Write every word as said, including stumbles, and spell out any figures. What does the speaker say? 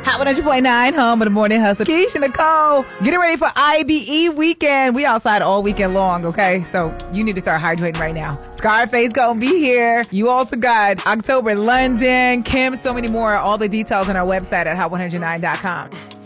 Hot one hundred point nine, home of the morning hustle. Keisha Nicole, getting ready for I B E weekend. We outside all weekend long, okay? So you need to start hydrating right now. Scarface gonna be here. You also got October London, Kim, so many more. All the details on our website at hot one hundred nine dot com.